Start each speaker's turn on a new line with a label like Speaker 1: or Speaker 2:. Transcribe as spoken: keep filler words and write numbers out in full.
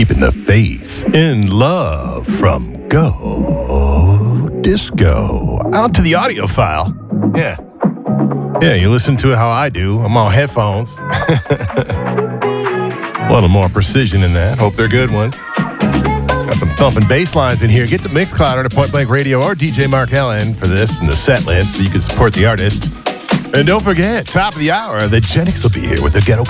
Speaker 1: Keeping the faith in love from Go Disco. Out to the audio file. Yeah. Yeah, you listen to it how I do. I'm on headphones. A little more precision in that. Hope they're good ones. Got some thumping bass lines in here. Get the Mixcloud or the Point Blank Radio or D J Mark Ellen for this and the set list so you can support the artists. And don't forget, top of the hour, the Genix will be here with the Ghetto